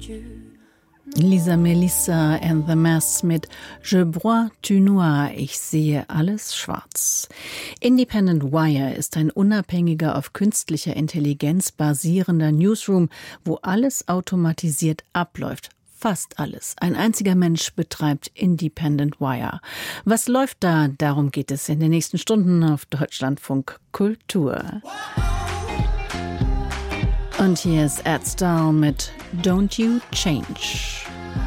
Lisa Melissa and the Mess mit Je bois tout noir, ich sehe alles schwarz. Independent Wire ist ein unabhängiger, auf künstlicher Intelligenz basierender Newsroom, wo alles automatisiert abläuft. Fast alles. Ein einziger Mensch betreibt Independent Wire. Was läuft da? Darum geht es in den nächsten Stunden auf Deutschlandfunk Kultur. Und hier ist Ed Starr mit Don't You Change.